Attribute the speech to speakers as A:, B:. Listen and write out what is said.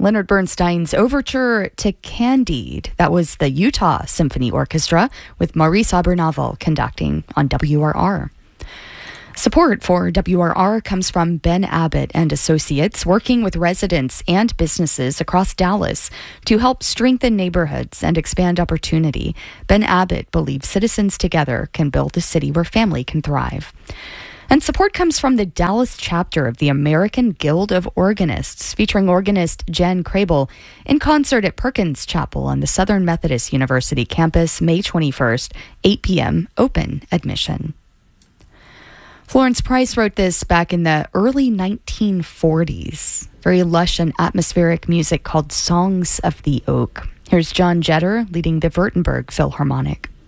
A: Leonard Bernstein's Overture to Candide. That was the Utah Symphony Orchestra with Maurice Abernavel conducting on WRR. Support for WRR comes from Ben Abbott and Associates, working with residents and businesses across Dallas to help strengthen neighborhoods and expand opportunity. Ben Abbott believes citizens together can build a city where family can thrive. And support comes from the Dallas chapter of the American Guild of Organists, featuring organist Jen Crable in concert at Perkins Chapel on the Southern Methodist University campus, May 21st, 8 p.m., open admission. Florence Price wrote this back in the early 1940s. Very lush and atmospheric music called Songs of the Oak. Here's John Jetter leading the Württemberg Philharmonic.